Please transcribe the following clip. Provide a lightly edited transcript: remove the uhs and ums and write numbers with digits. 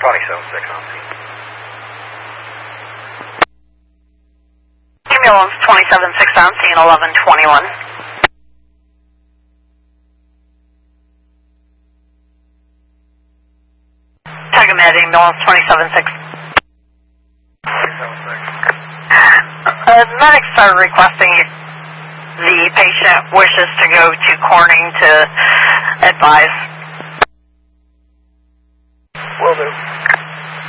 27-6 on scene. Ambulance 27-6 on scene, 1121. Tagamet ambulance 27-6. 27-6. Medics are requesting the patient wishes to go to Corning to advise. Will do.